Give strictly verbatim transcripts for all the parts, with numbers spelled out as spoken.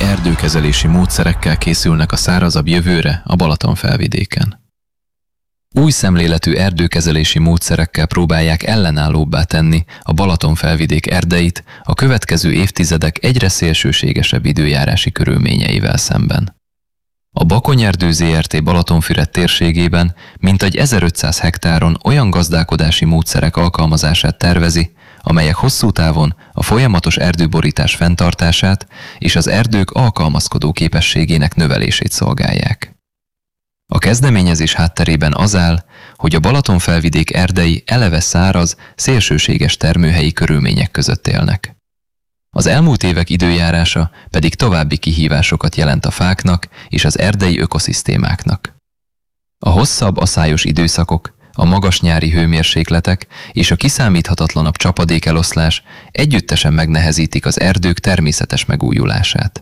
erdőkezelési módszerekkel készülnek a szárazabb jövőre a Balatonfelvidéken. Új szemléletű erdőkezelési módszerekkel próbálják ellenállóbbá tenni a Balatonfelvidék erdeit a következő évtizedek egyre szélsőségesebb időjárási körülményeivel szemben. A Bakonyerdő zé er té Balatonfüred térségében mintegy ezerötszáz hektáron olyan gazdálkodási módszerek alkalmazását tervezi, amelyek hosszú távon a folyamatos erdőborítás fenntartását és az erdők alkalmazkodó képességének növelését szolgálják. A kezdeményezés hátterében az áll, hogy a Balatonfelvidék erdei eleve száraz, szélsőséges termőhelyi körülmények között élnek. Az elmúlt évek időjárása pedig további kihívásokat jelent a fáknak és az erdei ökoszisztémáknak. A hosszabb aszályos időszakok, a magas nyári hőmérsékletek és a kiszámíthatatlanabb csapadékeloszlás együttesen megnehezítik az erdők természetes megújulását.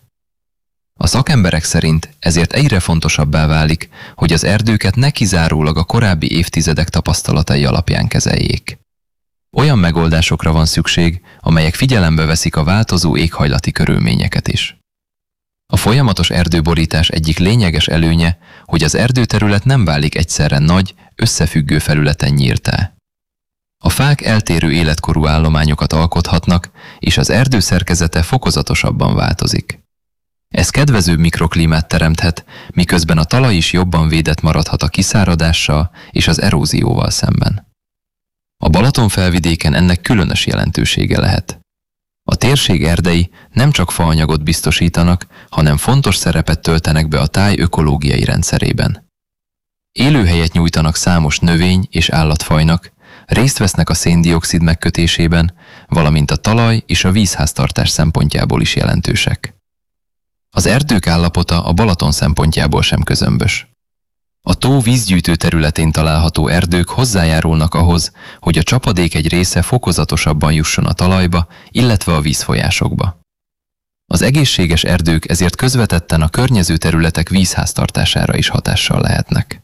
A szakemberek szerint ezért egyre fontosabbá válik, hogy az erdőket ne kizárólag a korábbi évtizedek tapasztalatai alapján kezeljék. Olyan megoldásokra van szükség, amelyek figyelembe veszik a változó éghajlati körülményeket is. A folyamatos erdőborítás egyik lényeges előnye, hogy az erdőterület nem válik egyszerre nagy, összefüggő felületen nyírtá. A fák eltérő életkorú állományokat alkothatnak, és az erdő szerkezete fokozatosabban változik. Ez kedvezőbb mikroklímát teremthet, miközben a talaj is jobban védett maradhat a kiszáradással és az erózióval szemben. A Balatonfelvidéken ennek különös jelentősége lehet. A térség erdei nem csak faanyagot biztosítanak, hanem fontos szerepet töltenek be a táj ökológiai rendszerében. Élőhelyet nyújtanak számos növény- és állatfajnak, részt vesznek a széndioxid megkötésében, valamint a talaj és a vízháztartás szempontjából is jelentősek. Az erdők állapota a Balaton szempontjából sem közömbös. A tó vízgyűjtő területén található erdők hozzájárulnak ahhoz, hogy a csapadék egy része fokozatosabban jusson a talajba, illetve a vízfolyásokba. Az egészséges erdők ezért közvetetten a környező területek vízháztartására is hatással lehetnek.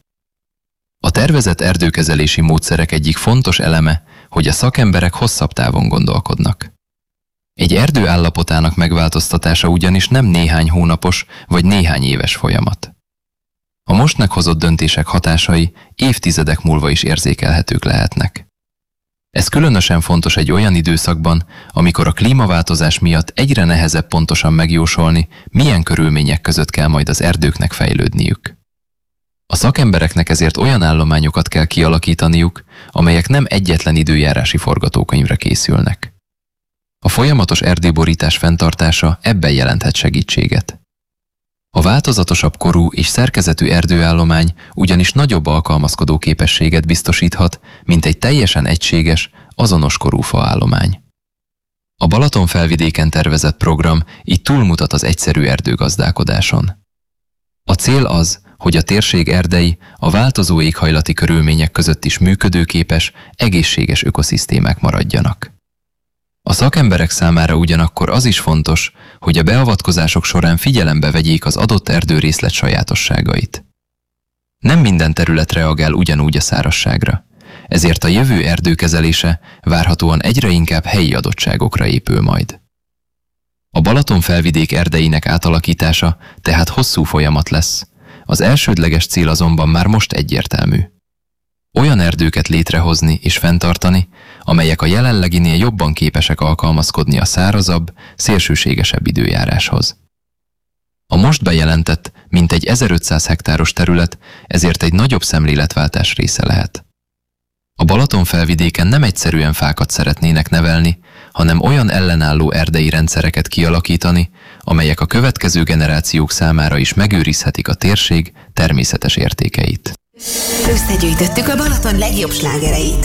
A tervezett erdőkezelési módszerek egyik fontos eleme, hogy a szakemberek hosszabb távon gondolkodnak. Egy erdő állapotának megváltoztatása ugyanis nem néhány hónapos vagy néhány éves folyamat. A most meghozott döntések hatásai évtizedek múlva is érzékelhetők lehetnek. Ez különösen fontos egy olyan időszakban, amikor a klímaváltozás miatt egyre nehezebb pontosan megjósolni, milyen körülmények között kell majd az erdőknek fejlődniük. A szakembereknek ezért olyan állományokat kell kialakítaniuk, amelyek nem egyetlen időjárási forgatókönyvre készülnek. A folyamatos erdőborítás fenntartása ebben jelenthet segítséget. A változatosabb korú és szerkezetű erdőállomány ugyanis nagyobb alkalmazkodó képességet biztosíthat, mint egy teljesen egységes, azonos korú faállomány. A Balatonfelvidéken tervezett program így túlmutat az egyszerű erdőgazdálkodáson. A cél az, hogy a térség erdei a változó éghajlati körülmények között is működőképes, egészséges ökoszisztémák maradjanak. A szakemberek számára ugyanakkor az is fontos, hogy a beavatkozások során figyelembe vegyék az adott erdőrészlet sajátosságait. Nem minden terület reagál ugyanúgy a szárazságra, ezért a jövő erdőkezelése várhatóan egyre inkább helyi adottságokra épül majd. A Balatonfelvidék erdeinek átalakítása tehát hosszú folyamat lesz, az elsődleges cél azonban már most egyértelmű. Olyan erdőket létrehozni és fenntartani, amelyek a jelenleginél jobban képesek alkalmazkodni a szárazabb, szélsőségesebb időjáráshoz. A most bejelentett, mintegy ezerötszáz hektáros terület ezért egy nagyobb szemléletváltás része lehet. A Balatonfelvidéken nem egyszerűen fákat szeretnének nevelni, hanem olyan ellenálló erdei rendszereket kialakítani, amelyek a következő generációk számára is megőrizhetik a térség természetes értékeit. Összegyűjtöttük a Balaton legjobb slágereit.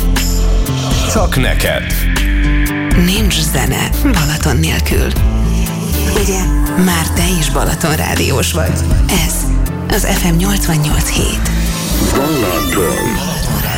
Csak neked! Nincs zene Balaton nélkül. Ugye? Már te is Balaton rádiós vagy. Ez az ef em nyolcvannyolc hét. Balaton.